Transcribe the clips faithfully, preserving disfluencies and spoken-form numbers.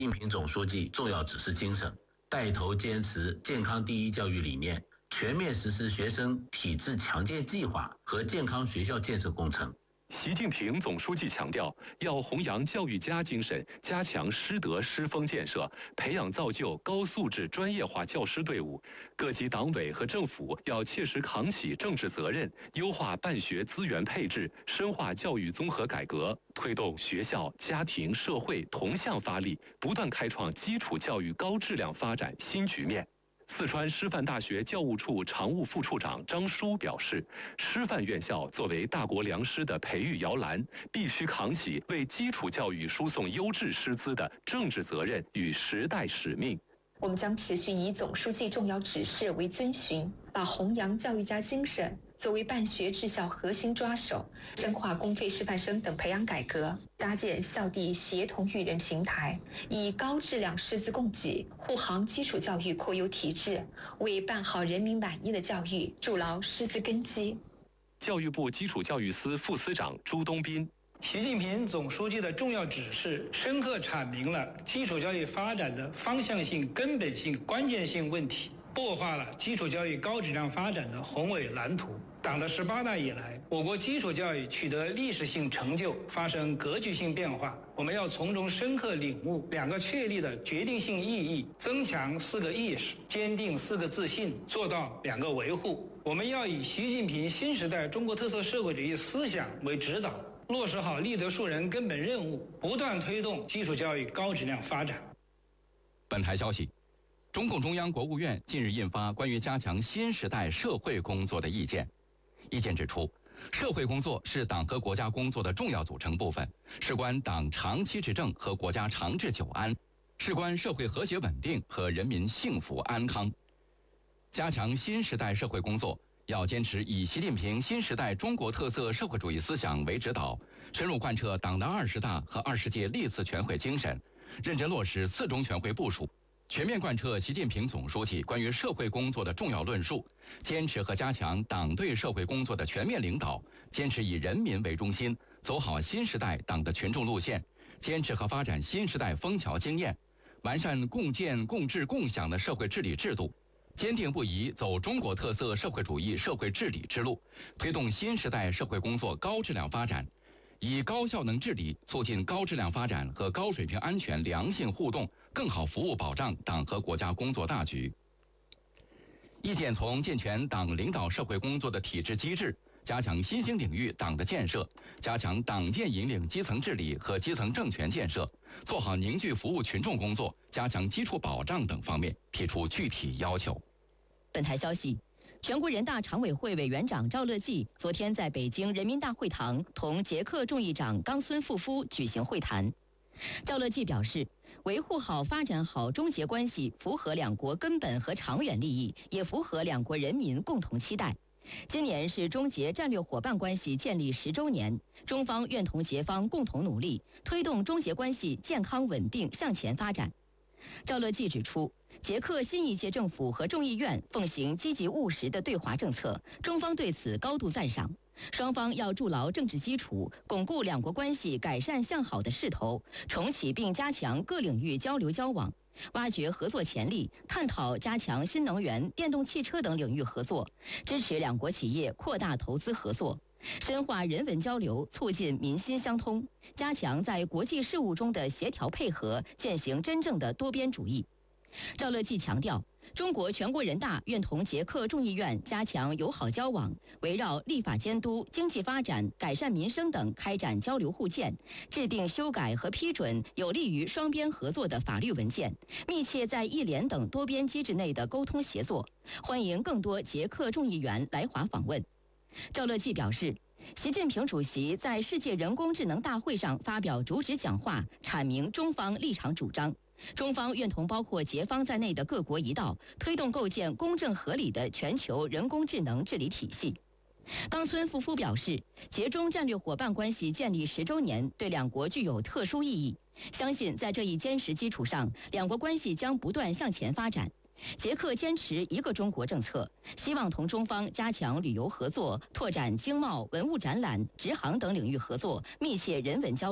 近平总书记重要指示精神，带头坚持健康第一教育理念，全面实施学生体质强健计划和健康学校建设工程。 习近平总书记强调，要弘扬教育家精神，加强师德师风建设，培养造就高素质专业化教师队伍。各级党委和政府要切实扛起政治责任，优化办学资源配置，深化教育综合改革，推动学校、家庭、社会同向发力，不断开创基础教育高质量发展新局面。四川师范大学教务处常务副处长张舒表示，师范院校作为大国良师的培育摇篮，必须扛起为基础教育输送优质师资的政治责任与时代使命。 我们将持续以总书记重要指示为遵循，把弘扬教育家精神作为办学治校核心抓手，深化公费师范生等培养改革，搭建校地协同育人平台，以高质量师资供给护航基础教育扩优提质，为办好人民满意的教育筑牢师资根基。 教育部基础教育司副司长朱东斌。 习近平总书记的重要指示，深刻阐明了基础教育发展的方向性、根本性、关键性问题，擘画了基础教育高质量发展的宏伟蓝图。党的十八大以来，我国基础教育取得历史性成就，发生格局性变化。我们要从中深刻领悟两个确立的决定性意义，增强四个意识，坚定四个自信，做到两个维护。我们要以习近平新时代中国特色社会主义思想为指导，落实好立德树人根本任务，不断推动基础教育高质量发展。 本台消息，中共中央、国务院近日印发关于加强新时代社会工作的意见。意见指出，社会工作是党和国家工作的重要组成部分，事关党长期执政和国家长治久安，事关社会和谐稳定和人民幸福安康。加强新时代社会工作，要坚持以习近平新时代中国特色社会主义思想为指导，深入贯彻党的二十大和二十届历次全会精神，认真落实四中全会部署，全面贯彻习近平总书记关于社会工作的重要论述，坚持和加强党对社会工作的全面领导，坚持以人民为中心，走好新时代党的群众路线，坚持和发展新时代枫桥经验，完善共建共治共享的社会治理制度，坚定不移走中国特色社会主义社会治理之路，推动新时代社会工作高质量发展，以高效能治理促进高质量发展和高水平安全良性互动，更好服务保障党和国家工作大局。意见从健全党领导社会工作的体制机制，加强新兴领域党的建设，加强党建引领基层治理和基层政权建设，做好凝聚服务群众工作，加强基础保障等方面提出具体要求。 本台消息，全国人大常委会委员长赵乐际昨天在北京人民大会堂同捷克众议长冈孙富夫举行会谈。赵乐际表示，维护好、发展好中捷关系，符合两国根本和长远利益，也符合两国人民共同期待。今年是中捷战略伙伴关系建立十周年，中方愿同捷方共同努力，推动中捷关系健康稳定向前发展。赵乐际指出，捷克新一届政府和众议院奉行积极务实的对华政策，中方对此高度赞赏。双方要筑牢政治基础，巩固两国关系改善向好的势头，重启并加强各领域交流交往，挖掘合作潜力，探讨加强新能源、电动汽车等领域合作，支持两国企业扩大投资合作，深化人文交流，促进民心相通，加强在国际事务中的协调配合，践行真正的多边主义。赵乐际强调，中国全国人大愿同捷克众议院加强友好交往，围绕立法监督、经济发展、改善民生等开展交流互鉴，制定修改和批准有利于双边合作的法律文件，密切在一联等多边机制内的沟通协作，欢迎更多捷克众议员来华访问。赵乐际表示，习近平主席在世界人工智能大会上发表主旨讲话，阐明中方立场主张。中方愿同包括捷方在内的各国一道，推动构建公正合理的全球人工智能治理体系。冈孙富夫表示，捷中战略伙伴关系建立十周年对两国具有特殊意义，相信在这一坚实基础上，两国关系将不断向前发展。捷克坚持一个中国政策，希望同中方加强旅游合作，拓展经贸、文物展览、直航等领域合作，密切人文交流，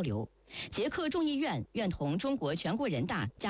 捷克众议院愿同中国全国人大加